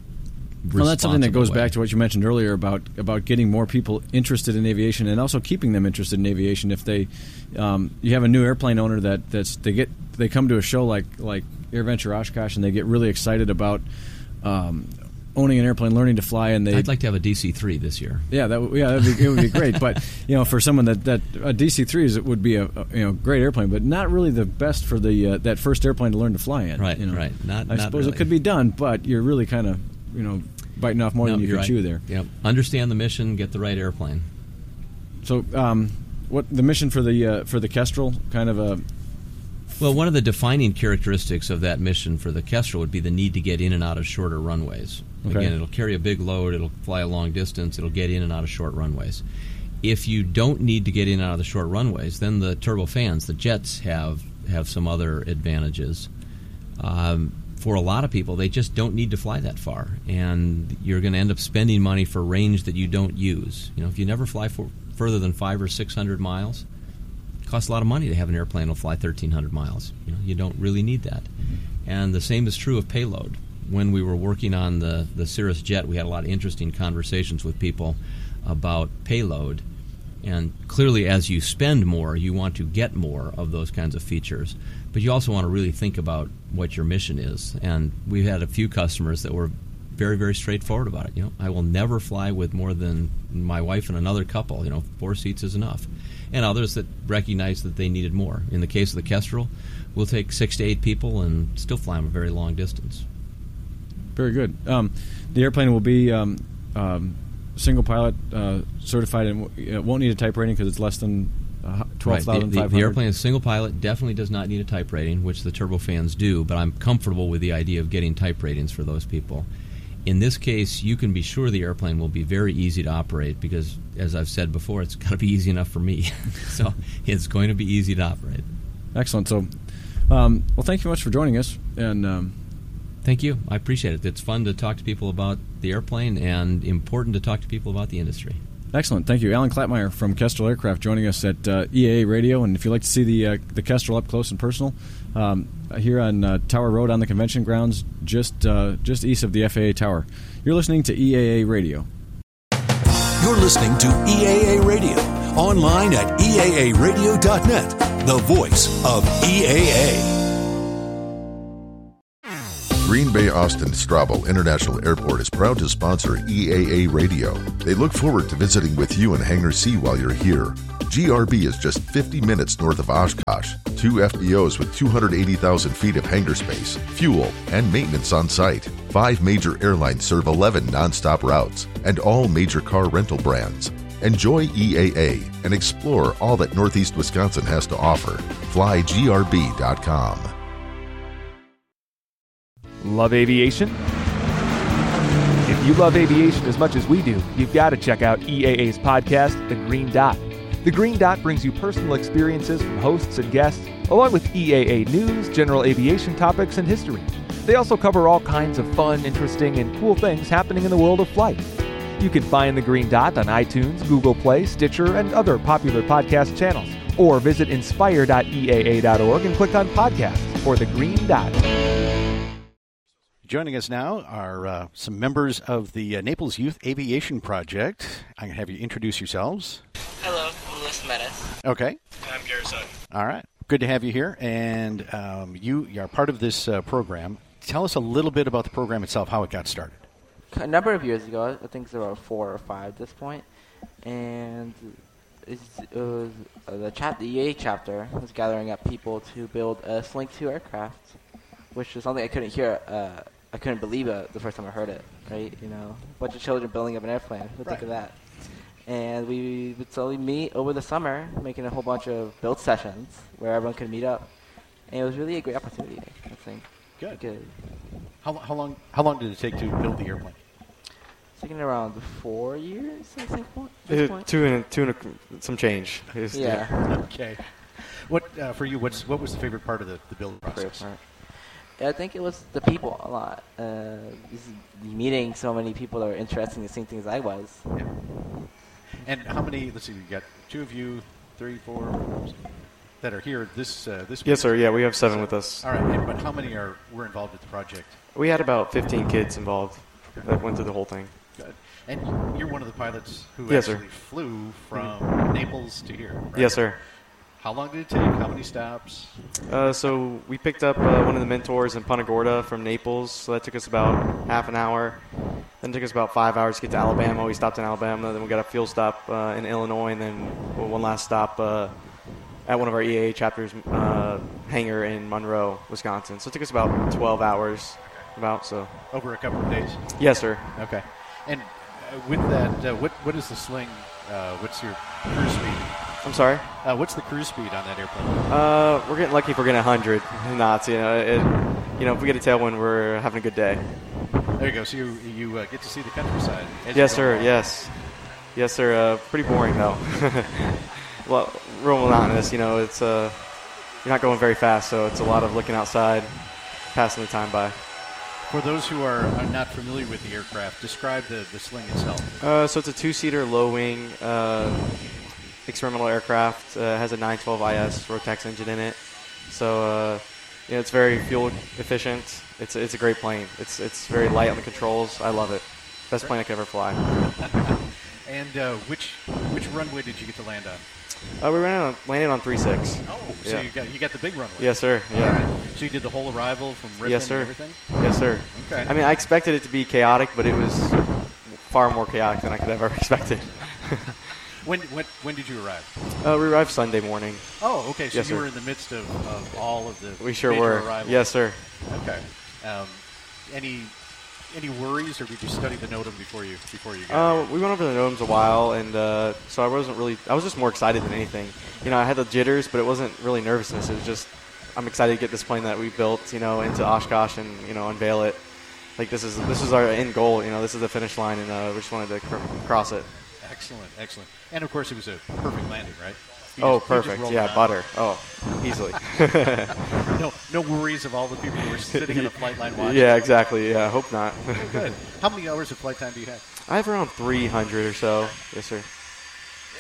Well, that's something that goes way. back to what you mentioned earlier about about getting more people interested in aviation and also keeping them interested in aviation. If they, um, you have a new airplane owner that that's they get they come to a show like like AirVenture Oshkosh and they get really excited about um, owning an airplane, learning to fly, and they. I'd like to have a D C three this year. Yeah, that w- yeah, that'd be, it would be great. But you know, for someone that, that a D C three is it would be a, a you know great airplane, but not really the best for the uh, that first airplane to learn to fly in. Right, you know? right. Not. I not suppose really. it could be done, but you're really kind of you know biting off more no, than you you're can right. chew there. Yep. Understand the mission. Get the right airplane. So, um, what the mission for the uh, for the Kestrel? Kind of a Well, one of the defining characteristics of that mission for the Kestrel would be the need to get in and out of shorter runways. Okay. Again, it'll carry a big load, it'll fly a long distance, it'll get in and out of short runways. If you don't need to get in and out of the short runways, then the turbofans, the jets, have, have some other advantages. Um, for a lot of people, they just don't need to fly that far, and you're going to end up spending money for range that you don't use. You know, if you never fly for further than five or six hundred miles, it costs a lot of money to have an airplane that'll fly thirteen hundred miles. You know, you don't really need that. And the same is true of payload. When we were working on the, the Cirrus jet, we had a lot of interesting conversations with people about payload. And clearly, as you spend more, you want to get more of those kinds of features. But you also want to really think about what your mission is. And we've had a few customers that were very, very straightforward about it. You know, I will never fly with more than my wife and another couple. You know, four seats is enough. And others that recognize that they needed more. In the case of the Kestrel, we'll take six to eight people and still fly them a very long distance. very good. Um, the airplane will be um, um, single pilot uh, certified and w- it won't need a type rating because it's less than uh, twelve thousand five hundred. Right. The, the, the airplane is single pilot, definitely does not need a type rating, which the turbofans do, but I'm comfortable with the idea of getting type ratings for those people. In this case, you can be sure the airplane will be very easy to operate because, as I've said before, it's got to be easy enough for me. So it's going to be easy to operate. Excellent. So, um, well, thank you much for joining us. And um, thank you. I appreciate it. It's fun to talk to people about the airplane and important to talk to people about the industry. Excellent. Thank you. Alan Klattmeyer from Kestrel Aircraft joining us at uh, E A A Radio. And if you'd like to see the uh, the Kestrel up close and personal, um, here on uh, Tower Road on the convention grounds, just uh, just east of the F A A Tower. You're listening to E A A Radio. You're listening to E A A Radio, online at E A A radio dot net, the voice of E A A. Green Bay Austin Strabo International Airport is proud to sponsor E A A Radio. They look forward to visiting with you in Hangar C while you're here. G R B is just fifty minutes north of Oshkosh. Two F B Os with two hundred eighty thousand feet of hangar space, fuel, and maintenance on site. Five major airlines serve eleven nonstop routes, and all major car rental brands. Enjoy E A A and explore all that Northeast Wisconsin has to offer. fly G R B dot com. Love aviation? If you love aviation as much as we do, you've got to check out E A A's podcast, The Green Dot. The Green Dot brings you personal experiences from hosts and guests, along with E A A news, general aviation topics, and history. They also cover all kinds of fun, interesting, and cool things happening in the world of flight. You can find The Green Dot on iTunes, Google Play, Stitcher, and other popular podcast channels. Or visit inspire dot E A A dot org and click on podcasts for The Green Dot. Joining us now are uh, some members of the uh, Naples Youth Aviation Project. I'm going to have you introduce yourselves. Hello, I'm Luis Menace. Okay. I'm Garrison. All right. Good to have you here. And um, you, you are part of this uh, program. Tell us a little bit about the program itself, how it got started. A number of years ago, I think it's about four or five at this point, and it's, it was, uh, the, chap- the E A chapter was gathering up people to build a Sling two aircraft, which is something I couldn't hear. Uh, I couldn't believe it the first time I heard it, right? You know, a bunch of children building up an airplane. Who'd Right. think of that? And we would slowly meet over the summer, making a whole bunch of build sessions where everyone could meet up. And it was really a great opportunity, I think. Good. Good. How, how long How long did it take to build the airplane? It's taken around four years, I think. At Uh, this point. two and two and a, some change. Is- Yeah. Okay. What uh, for you? What's what was the favorite part of the, the build process? Favorite part. I think it was the people a lot. Uh, this is meeting so many people that were interested in the same things I was. Yeah. And how many? Let's see. You got two of you, three, four, that are here. This uh, this. Yes, sir. Yeah, we have seven with us. All right. And, but how many are were involved with the project? We had about fifteen kids involved that went through the whole thing. Good. And you're one of the pilots who Yes, sir. actually flew from Naples to here. Right? Yes, sir. How long did it take? How many stops? Uh, so we picked up uh, one of the mentors in Punta Gorda from Naples. So that took us about half an hour. Then it took us about five hours to get to Alabama. We stopped in Alabama. Then we got a fuel stop uh, in Illinois, and then one last stop uh, at one of our E A A chapters uh, hangar in Monroe, Wisconsin. So it took us about twelve hours. About so Over a couple of days. Yes, sir. Okay. And uh, with that, uh, what what is the Sling? Uh, what's your cruise speed? I'm sorry? Uh, what's the cruise speed on that airplane? Uh, we're getting lucky if we're getting one hundred knots. You know, it, you know, if we get a tailwind, we're having a good day. There you go. So you you uh, get to see the countryside. as Yes, you sir. roll along. Yes, yes, sir. Uh, pretty boring though. Well, real monotonous. You know, it's uh, you're not going very fast, so it's a lot of looking outside, passing the time by. For those who are, are not familiar with the aircraft, describe the, the Sling itself. Uh, so it's a two-seater, low-wing uh, experimental aircraft. Uh, it has a nine twelve I S Rotax engine in it. So uh, you know, it's very fuel efficient. It's it's a great plane. It's it's very light on the controls. I love it. Best plane I could ever fly. And uh, which which runway did you get to land on? Uh, we ran on, landed on three six. Oh, so Yeah. you got you got the big runway. Yes, sir. Yeah. All right. So you did the whole arrival from Ripon Yes, sir. and everything? Yes, sir. Okay. I mean, I expected it to be chaotic, but it was far more chaotic than I could have ever expected. When when when did you arrive? Uh, we arrived Sunday morning. Oh, okay. So Yes, you sir. were in the midst of, of all of the We sure major were. arrivals. Yes, sir. Okay. Um, any any worries, or did you study the NOTAM before you before you got Uh, we went over the NOTAMs a while, and uh, so I wasn't really. I was just more excited than anything. You know, I had the jitters, but it wasn't really nervousness. It was just I'm excited to get this plane that we built, you know, into Oshkosh and you know unveil it. Like this is this is our end goal. You know, this is the finish line, and uh, we just wanted to cr- cross it. Excellent, excellent. And of course, it was a perfect landing, right? You Oh, just- you just perfect. rolled Yeah, around. butter. Oh, easily. no, no worries of all the people who were sitting in a flight line watching. Yeah, exactly. Yeah, I hope not. Oh, good. How many hours of flight time do you have? I have around three hundred or so. Yes, sir.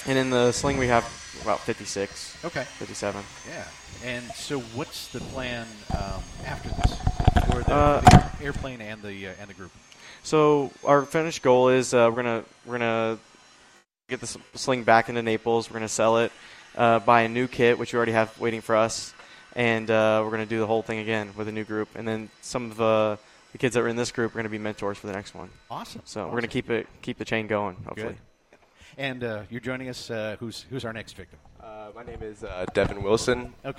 And in the sling, we have about fifty-six. Okay. fifty-seven. Yeah. And so, what's the plan um, after this for the, Uh, for the airplane and the uh, and the group? So our finished goal is uh, we're gonna we're gonna get the sling back into Naples. We're gonna sell it, uh, buy a new kit, which we already have waiting for us, and uh, we're gonna do the whole thing again with a new group. And then some of uh, the kids that were in this group are gonna be mentors for the next one. Awesome. So Awesome. we're gonna keep it keep the chain going. Hopefully. Good. And uh, you're joining us. Uh, who's who's our next victim? Uh, my name is uh, Devin Wilson. Okay.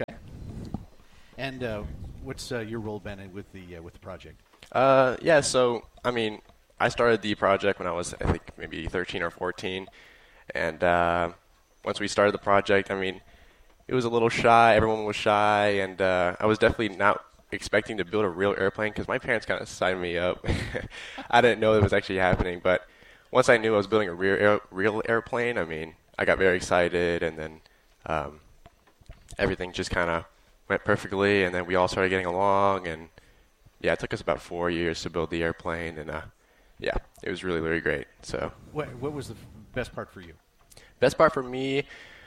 And uh, what's uh, your role been in with the uh, with the project? Uh, yeah, so I mean, I started the project when I was I think maybe thirteen or fourteen, and uh, once we started the project, I mean, it was a little shy. Everyone was shy, and uh, I was definitely not expecting to build a real airplane because my parents kind of signed me up. I didn't know it was actually happening, but once I knew I was building a real air, real airplane, I mean, I got very excited, and then um, everything just kind of went perfectly, and then we all started getting along, and yeah, it took us about four years to build the airplane, and uh, yeah, it was really, really great. So, What what was the f- best part for you? best part for me,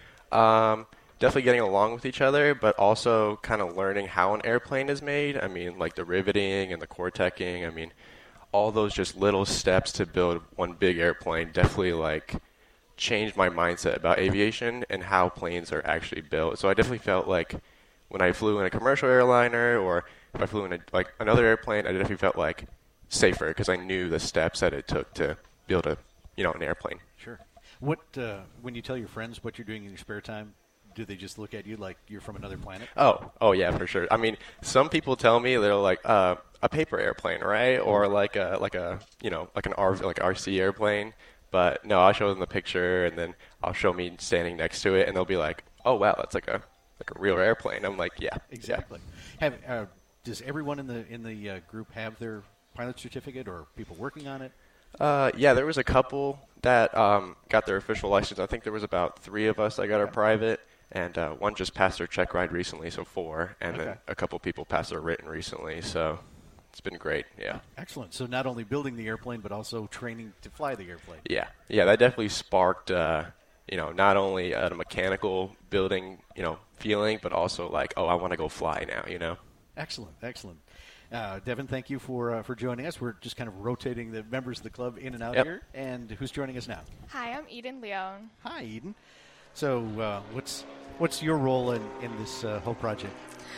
um, definitely getting along with each other, but also kind of learning how an airplane is made. I mean, like the riveting and the core-teching. I mean, all those just little steps to build one big airplane definitely like changed my mindset about aviation and how planes are actually built. So I definitely felt like when I flew in a commercial airliner or if I flew in a, like another airplane, I definitely felt like safer because I knew the steps that it took to build a you know an airplane. Sure. What uh, when you tell your friends what you're doing in your spare time, do they just look at you like you're from another planet? Oh, oh yeah, for sure. I mean, some people tell me they're like uh, a paper airplane, right, or like a like a you know like an R like R C airplane. But no, I'll show them the picture, and then I'll show me standing next to it, and they'll be like, "Oh wow, that's like a like a real airplane." I'm like, "Yeah, Exactly. Have uh, does everyone in the in the uh, group have their pilot certificate, or people working on it? Uh, yeah, there was a couple that um, got their official license. I think there was about three of us that got our private, and uh, one just passed their check ride recently, so four, and Okay. then a couple people passed their written recently, so it's been great, yeah. Excellent. So not only building the airplane, but also training to fly the airplane. Yeah, yeah, that definitely sparked, uh, you know, not only a mechanical building, you know, feeling, but also like, oh, I want to go fly now, you know? Excellent, excellent. Uh, Devin, thank you for uh, for joining us. We're just kind of rotating the members of the club in and out Yep. here. And who's joining us now? Hi, I'm Eden Leone. Hi, Eden. So uh, what's what's your role in, in this uh, whole project?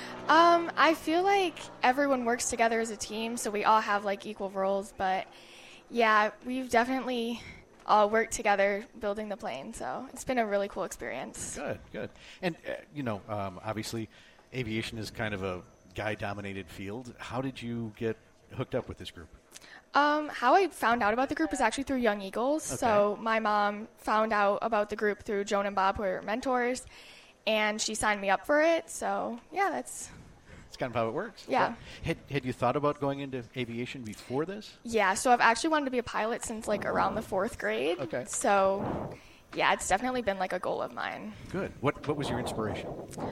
Um, I feel like everyone works together as a team, so we all have like equal roles. But yeah, we've definitely all worked together building the plane, so it's been a really cool experience. Good, good. And, uh, you know, um, obviously aviation is kind of a guy-dominated field. How did you get hooked up with this group? Um, how I found out about the group is actually through Young Eagles. Okay. So my mom found out about the group through Joan and Bob, who are mentors, and she signed me up for it. So yeah, that's It's kind of how it works. Yeah. Had, had you thought about going into aviation before this? yeah. So I've actually wanted to be a pilot since like around the fourth grade. Okay. So yeah, it's definitely been like a goal of mine. Good. What What was your inspiration?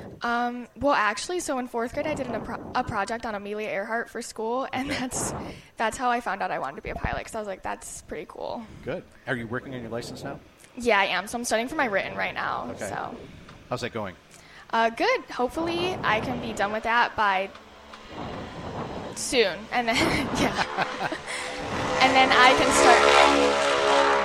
Um, well, actually, so in fourth grade, I did an, a, pro- a project on Amelia Earhart for school, and Okay. that's that's how I found out I wanted to be a pilot, because I was like, that's pretty cool. Good. Are you working on your license now? Yeah, I am. So I'm studying for my written right now. Okay. So How's that going? uh, good. Hopefully, I can be done with that by soon, and then yeah, and then I can start.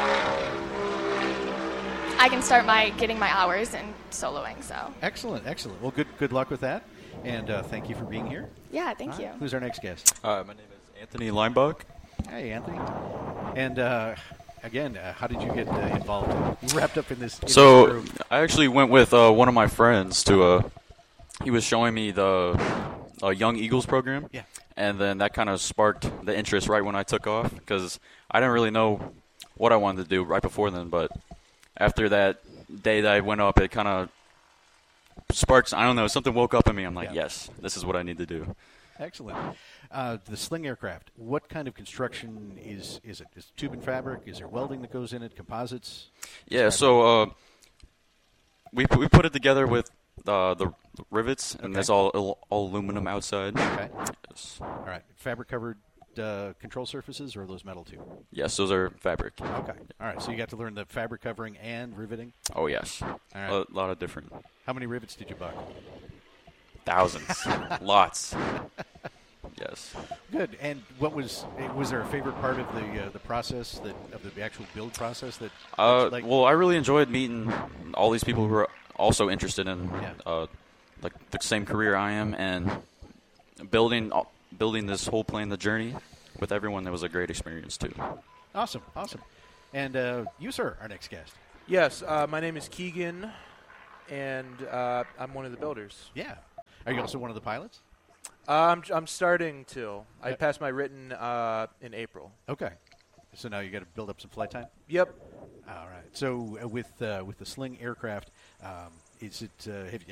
I can start my getting my hours and soloing. So Excellent, excellent. Well, good good luck with that, and uh, thank you for being here. yeah, thank All you. right. Who's our next guest? Uh, my name is Anthony Leinbach. Hey, Anthony. And uh, again, uh, how did you get uh, involved? You wrapped up in this. In this So group. I actually went with uh, one of my friends to a. He was showing me the uh, Young Eagles program. Yeah. And then that kind of sparked the interest right when I took off, because I didn't really know what I wanted to do right before then. But after that day that I went up, it kind of sparks. I don't know. Something woke up in me. I'm like, Yeah. yes, this is what I need to do. Excellent. Uh, the sling aircraft. What kind of construction is is it? Is it tube and fabric? Is there welding that goes in it? Composites? Yeah, Describe so uh, we we put it together with uh, the rivets, and Okay. it's all all aluminum outside. Okay. Yes. All right. Fabric covered uh, control surfaces, or are those metal too? Yes, those are fabric. Okay. All right. So you got to learn the fabric covering and riveting? Oh, yes. All right. A lot of different. How many rivets did you buy? Thousands. Lots. Yes. Good. And what was was there a favorite part of the uh, the process that of the actual build process that? Uh, like, well, I really enjoyed meeting all these people who are also interested in uh, like the same career I am, and building building this whole plane, the journey, with everyone. That was a great experience too. Awesome, awesome. And uh, you, sir, our next guest. Yes, uh, my name is Keegan, and uh, I'm one of the builders. Yeah. Are you also one of the pilots? Uh, I'm I'm starting to. I Yeah. passed my written uh, in April. Okay. So now you got to build up some flight time. Yep. All right. So uh, with uh, with the Sling aircraft, um, is it uh, have,